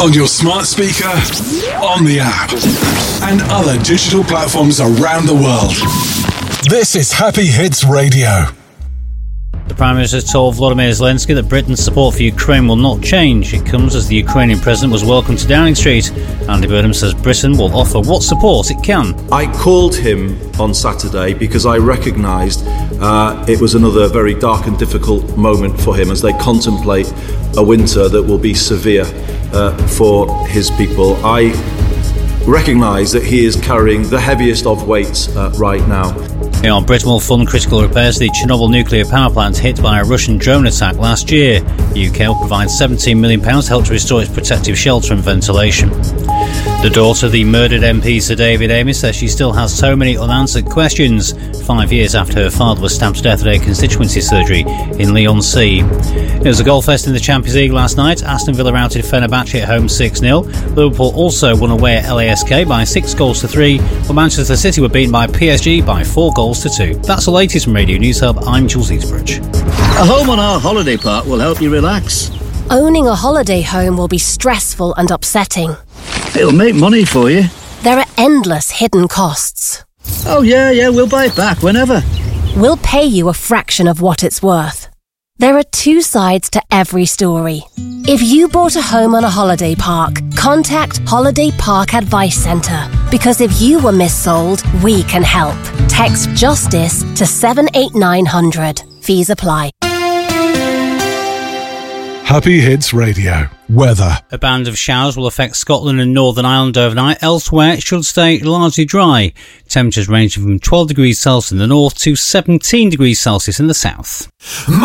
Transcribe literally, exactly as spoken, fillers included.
On your smart speaker, on the app, and other digital platforms around the world. This is Happy Hits Radio. The Prime Minister told Volodymyr Zelensky that Britain's support for Ukraine will not change. It comes as the Ukrainian president was welcomed to Downing Street. Andy Burnham says Britain will offer what support it can. I called him on Saturday because I recognised uh, it was another very dark and difficult moment for him as they contemplate a winter that will be severe uh, for his people. I recognise that he is carrying the heaviest of weights uh, right now. On Britain will fund critical repairs to the Chernobyl nuclear power plant hit by a Russian drone attack last year. The U K will provide seventeen million pounds to help to restore its protective shelter and ventilation. The daughter of the murdered M P Sir David Amess says she still has so many unanswered questions, five years after her father was stabbed to death at a constituency surgery in Leigh-on-Sea. It was a goal fest in the Champions League last night. Aston Villa routed Fenerbahce at home six nil. Liverpool also won away at L A S K by six goals to three, while Manchester City were beaten by P S G by four goals to two. That's the latest from Radio News Hub. I'm Jules Eastbridge. A home on our holiday park will help you relax. Owning a holiday home will be stressful and upsetting. It'll make money for you. There are endless hidden costs. Oh yeah, yeah, we'll buy it back whenever. We'll pay you a fraction of what it's worth. There are two sides to every story. If you bought a home on a holiday park, contact Holiday Park Advice Centre. Because if you were missold, we can help. Text JUSTICE to seven eight nine hundred. Fees apply. Happy Hits Radio. Weather. A band of showers will affect Scotland and Northern Ireland overnight. Elsewhere, it should stay largely dry. Temperatures ranging from twelve degrees Celsius in the north to seventeen degrees Celsius in the south.